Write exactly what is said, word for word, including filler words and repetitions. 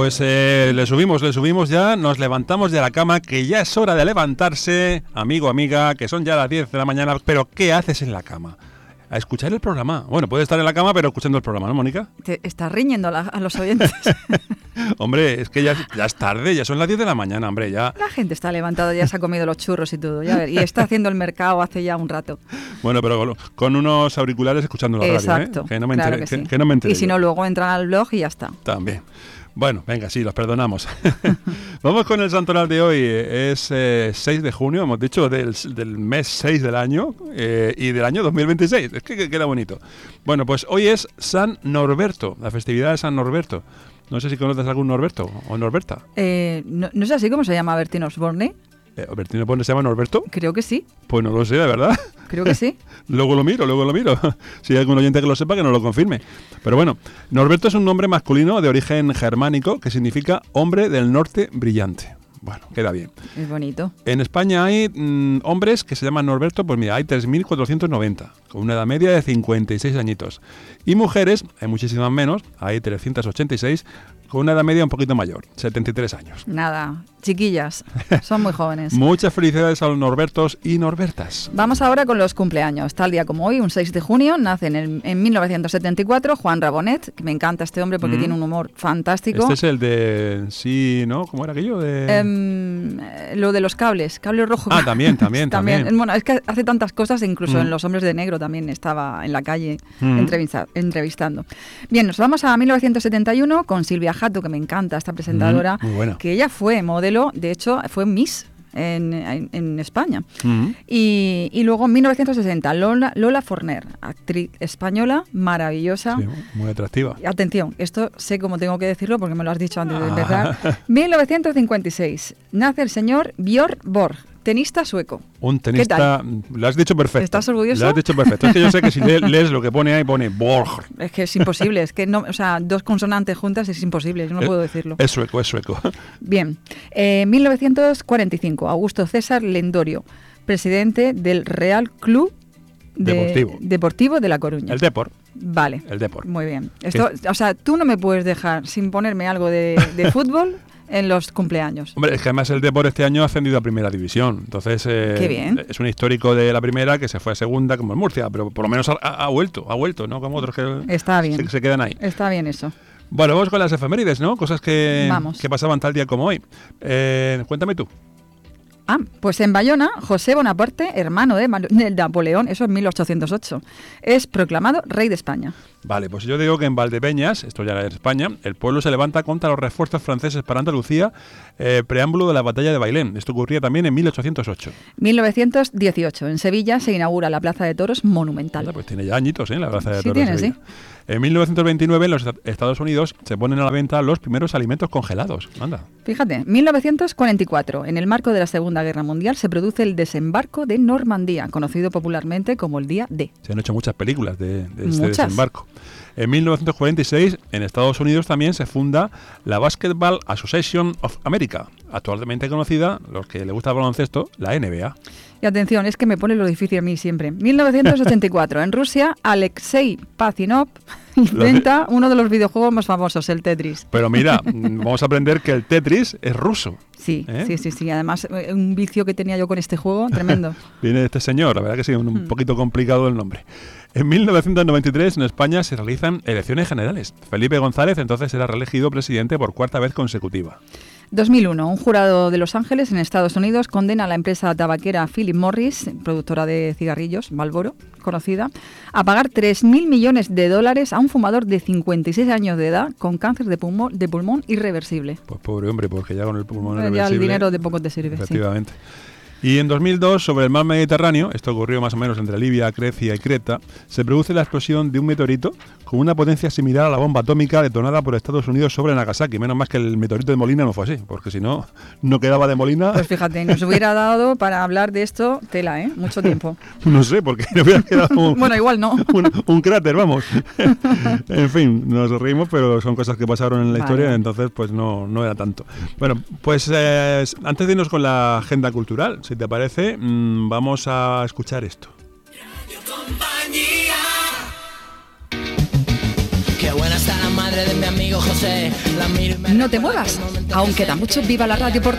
pues eh, le subimos, le subimos ya, nos levantamos de la cama, que ya es hora de levantarse, amigo, amiga, que son ya las diez de la mañana, pero ¿qué haces en la cama? A escuchar el programa. Bueno, puedes estar en la cama, pero escuchando el programa, ¿no, Mónica? Te estás riñendo a, la, a los oyentes. Hombre, es que ya, ya es tarde, ya son las diez de la mañana, hombre, ya. La gente está levantada, ya se ha comido los churros y todo, ya ver, y está haciendo el mercado hace ya un rato. Bueno, pero con, con unos auriculares escuchando la Exacto, radio, ¿eh? Que no me claro entere, que, que, sí. que no me entere Y si yo. no, luego entran al blog y ya está. También. Bueno, venga, sí, los perdonamos. Vamos con el santoral de hoy. Es eh, seis de junio, hemos dicho, del, del mes seis del año eh, y del año dos mil veintiséis. Es que, que queda bonito. Bueno, pues hoy es San Norberto, la festividad de San Norberto. No sé si conoces algún Norberto o Norberta. Eh, no, ¿No es así como se llama Bertín Osborne? Eh, ¿Bertino Osborne se llama Norberto? Creo que sí. Pues no lo sé, la verdad. Creo que sí. Luego lo miro, luego lo miro. Si hay algún oyente que lo sepa, que nos lo confirme. Pero bueno, Norberto es un nombre masculino de origen germánico que significa hombre del norte brillante. Bueno, queda bien. Es bonito. En España hay mmm, hombres que se llaman Norberto, pues mira, hay tres mil cuatrocientos noventa, con una edad media de cincuenta y seis añitos. Y mujeres, hay muchísimas menos, hay trescientos ochenta y seis, con una edad media un poquito mayor, setenta y tres años. Nada, chiquillas, son muy jóvenes. Muchas felicidades a los Norbertos y Norbertas. Vamos ahora con los cumpleaños. Tal día como hoy, un seis de junio, nace en, el, en mil novecientos setenta y cuatro Juan Rabonet, que me encanta este hombre porque mm. tiene un humor fantástico. Este es el de... sí, ¿no? ¿Cómo era aquello? De... Um, lo de los cables, cable rojo. Ah, también, también, también. también. Bueno, es que hace tantas cosas, incluso mm. en Los Hombres de Negro también estaba en la calle mm. entrevista, entrevistando. Bien, nos vamos a mil novecientos setenta y uno con Silvia Jato, que me encanta, esta presentadora, mm, muy buena. Que ella fue modelo, de hecho, fue Miss en, en, en España. Mm. Y, y luego en mil novecientos sesenta, Lola, Lola Forner, actriz española maravillosa. Sí, muy atractiva. Atención, esto sé cómo tengo que decirlo porque me lo has dicho antes de empezar. Ah. mil novecientos cincuenta y seis, nace el señor Björn Borg, tenista sueco. Un tenista, lo has dicho perfecto. ¿Estás orgulloso? Lo has dicho perfecto. Es que yo sé que si lees lo que pone ahí, pone Borg. Es que es imposible, es que no, o sea, dos consonantes juntas es imposible, yo no es, puedo decirlo. Es sueco, es sueco. Bien, eh, mil novecientos cuarenta y cinco, Augusto César Lendorio, presidente del Real Club de, Deportivo. Deportivo de La Coruña. El Depor. Vale. El Depor. Muy bien. Esto, o sea, tú no me puedes dejar sin ponerme algo de, de fútbol en los cumpleaños. Hombre, es que además el Depor este año ha ascendido a Primera División. Entonces, eh, Qué bien. Es un histórico de la Primera que se fue a Segunda, como en Murcia, pero por lo menos ha, ha vuelto, ha vuelto, ¿no? Como otros que Está bien. Se, se quedan ahí. Está bien eso. Bueno, vamos con las efemérides, ¿no? Cosas que, vamos. que pasaban tal día como hoy. Eh, cuéntame tú. Ah, pues en Bayona, José Bonaparte, hermano de, de Napoleón, eso en mil ochocientos ocho, es proclamado rey de España. Vale, pues yo digo que en Valdepeñas, esto ya era en España, el pueblo se levanta contra los refuerzos franceses para Andalucía, eh, preámbulo de la batalla de Bailén. Esto ocurría también en mil ochocientos ocho. mil novecientos dieciocho, en Sevilla se inaugura la Plaza de Toros monumental. Pues tiene ya añitos, ¿eh? La Plaza de sí Toros tiene, de Sevilla. Sí. En mil novecientos veintinueve, en los Estados Unidos, se ponen a la venta los primeros alimentos congelados. Anda. Fíjate, mil novecientos cuarenta y cuatro, en el marco de la Segunda Guerra Mundial, se produce el desembarco de Normandía, conocido popularmente como el Día D. Se han hecho muchas películas de, de este muchas. desembarco. En mil novecientos cuarenta y seis, en Estados Unidos también se funda la Basketball Association of America, actualmente conocida, los que le gusta el baloncesto, la N B A. Y atención, es que me pone lo difícil a mí siempre. mil novecientos ochenta y cuatro, en Rusia, Alexei Pazinov inventa uno de los videojuegos más famosos, el Tetris. Pero mira, vamos a aprender que el Tetris es ruso. Sí, ¿eh? sí, sí, sí. Además, un vicio que tenía yo con este juego, tremendo. Viene de este señor, la verdad que sí, un, un poquito complicado el nombre. En mil novecientos noventa y tres, en España, se realizan elecciones generales. Felipe González entonces era reelegido presidente por cuarta vez consecutiva. dos mil uno, un jurado de Los Ángeles, en Estados Unidos, condena a la empresa tabaquera Philip Morris, productora de cigarrillos, Marlboro, conocida, a pagar tres mil millones de dólares a un fumador de cincuenta y seis años de edad con cáncer de pulmón, de pulmón irreversible. Pues pobre hombre, porque ya con el pulmón ya irreversible... Ya el dinero de poco te sirve. Efectivamente. Sí. Y en dos mil dos, sobre el mar Mediterráneo, esto ocurrió más o menos entre Libia, Grecia y Creta, se produce la explosión de un meteorito con una potencia similar a la bomba atómica detonada por Estados Unidos sobre Nagasaki. Menos más que el meteorito de Molina no fue así, porque si no, no quedaba de Molina. Pues fíjate, nos hubiera dado para hablar de esto tela, ¿eh? Mucho tiempo. No sé, porque no hubiera quedado un, bueno, igual no. un, un cráter, vamos. En fin, nos reímos, pero son cosas que pasaron en la vale. historia, entonces pues no, no era tanto. Bueno, pues eh, antes de irnos con la agenda cultural, si te parece, mmm, vamos a escuchar esto. Qué buena está la madre madre de mi amigo José. La miro y me No te muevas, aún queda mucho. Viva la radio por